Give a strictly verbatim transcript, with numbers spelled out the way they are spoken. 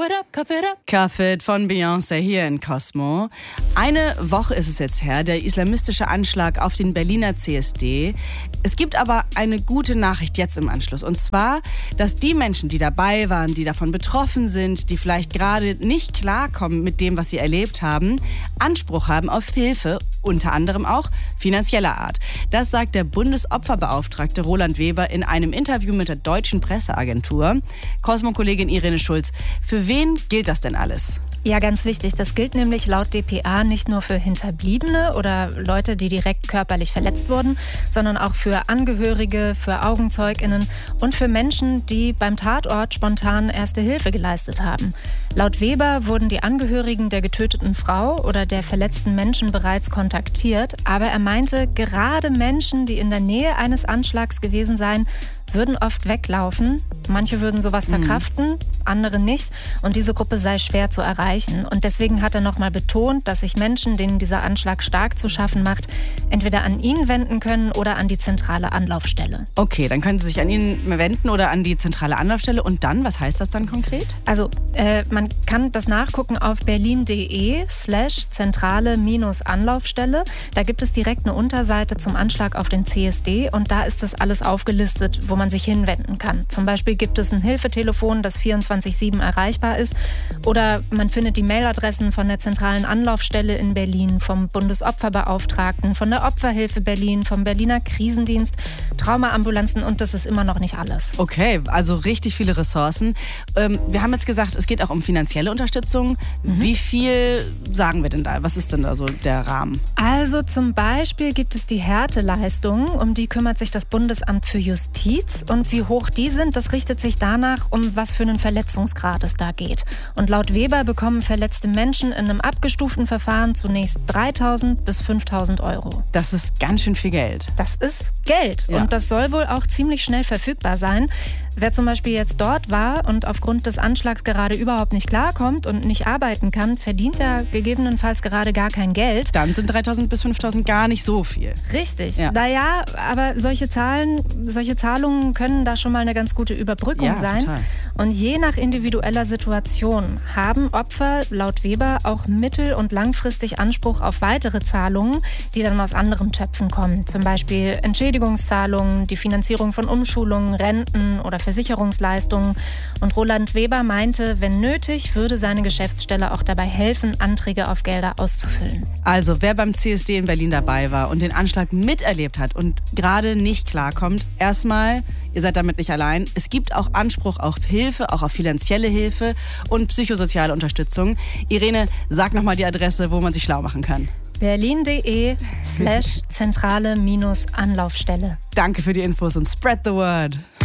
it up, cough it up. Cough it von Beyoncé hier in Cosmo. Eine Woche ist es jetzt her, der islamistische Anschlag auf den Berliner C S D. Es gibt aber eine gute Nachricht jetzt im Anschluss. Und zwar, dass die Menschen, die dabei waren, die davon betroffen sind, die vielleicht gerade nicht klarkommen mit dem, was sie erlebt haben, Anspruch haben auf Hilfe, unter anderem auch finanzieller Art. Das sagt der Bundesopferbeauftragte Roland Weber in einem Interview mit der Deutschen Presseagentur. Cosmo-Kollegin Irene Schulz, für wen gilt das denn alles? Ja, ganz wichtig. Das gilt nämlich laut D P A nicht nur für Hinterbliebene oder Leute, die direkt körperlich verletzt wurden, sondern auch für Angehörige, für AugenzeugInnen und für Menschen, die beim Tatort spontan Erste Hilfe geleistet haben. Laut Weber wurden die Angehörigen der getöteten Frau oder der verletzten Menschen bereits kontaktiert, aber er meinte, gerade Menschen, die in der Nähe eines Anschlags gewesen seien, würden oft weglaufen. Manche würden sowas verkraften, mhm. andere nicht. Und diese Gruppe sei schwer zu erreichen. Und deswegen hat er nochmal betont, dass sich Menschen, denen dieser Anschlag stark zu schaffen macht, entweder an ihn wenden können oder an die zentrale Anlaufstelle. Okay, dann können Sie sich an ihn wenden oder an die zentrale Anlaufstelle. Und dann, was heißt das dann konkret? Also, äh, man kann das nachgucken auf berlin.de slash zentrale minus Anlaufstelle. Da gibt es direkt eine Unterseite zum Anschlag auf den C S D. Und da ist das alles aufgelistet, wo man sich hinwenden kann. Zum Beispiel gibt es ein Hilfetelefon, das vierundzwanzig sieben erreichbar ist. Oder man findet die Mailadressen von der zentralen Anlaufstelle in Berlin, vom Bundesopferbeauftragten, von der Opferhilfe Berlin, vom Berliner Krisendienst, Traumaambulanzen und das ist immer noch nicht alles. Okay, also richtig viele Ressourcen. Ähm, wir haben jetzt gesagt, es geht auch um finanzielle Unterstützung. Mhm. Wie viel sagen wir denn da? Was ist denn da so der Rahmen? Also zum Beispiel gibt es die Härteleistungen, um die kümmert sich das Bundesamt für Justiz. Und wie hoch die sind, das richtet sich danach, um was für einen Verletzungsgrad es da geht. Und laut Weber bekommen verletzte Menschen in einem abgestuften Verfahren zunächst dreitausend bis fünftausend Euro. Das ist ganz schön viel Geld. Das ist Geld. Ja. Und das soll wohl auch ziemlich schnell verfügbar sein. Wer zum Beispiel jetzt dort war und aufgrund des Anschlags gerade überhaupt nicht klarkommt und nicht arbeiten kann, verdient ja gegebenenfalls gerade gar kein Geld. Dann sind dreitausend bis fünftausend gar nicht so viel. Richtig. Ja. Naja, aber solche Zahlen, solche Zahlungen können da schon mal eine ganz gute Überbrückung ja, sein. Total. Und je nach individueller Situation haben Opfer laut Weber auch mittel- und langfristig Anspruch auf weitere Zahlungen, die dann aus anderen Töpfen kommen. Zum Beispiel Entschädigungszahlungen, die Finanzierung von Umschulungen, Renten oder Versicherungsleistungen. Und Roland Weber meinte, wenn nötig, würde seine Geschäftsstelle auch dabei helfen, Anträge auf Gelder auszufüllen. Also wer beim C S D in Berlin dabei war und den Anschlag miterlebt hat und gerade nicht klarkommt, erstmal, ihr seid damit nicht allein. Es gibt auch Anspruch auf Hilfe, auch auf finanzielle Hilfe und psychosoziale Unterstützung. Irene, sag nochmal die Adresse, wo man sich schlau machen kann. berlin.de slash zentrale minus Anlaufstelle. Danke für die Infos und spread the word.